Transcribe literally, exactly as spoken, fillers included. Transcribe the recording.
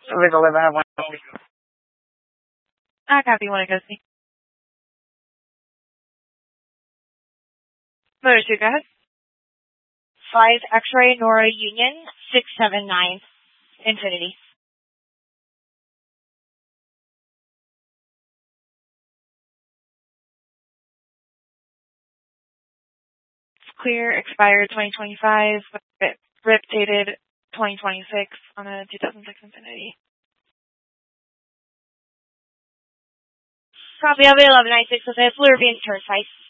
With eleven, I want to I copy one, go see. Motor two, go ahead. five X-ray Nora Union, six seven nine, Infinity. Clear, expired twenty twenty-five, R I P dated twenty twenty-six on a two thousand six Infinity. Copy of it, eleven ninety-six, okay, Fleur being turned size.